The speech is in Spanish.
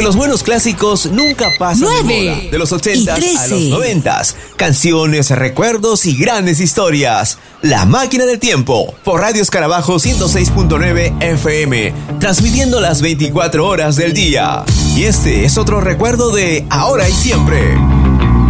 Porque los buenos clásicos nunca pasan de moda. De los 80s a los 90s. Canciones, recuerdos y grandes historias. La Máquina del Tiempo, por Radio Escarabajo 106.9 FM, transmitiendo las 24 horas del día. Y este es otro recuerdo de Ahora y Siempre.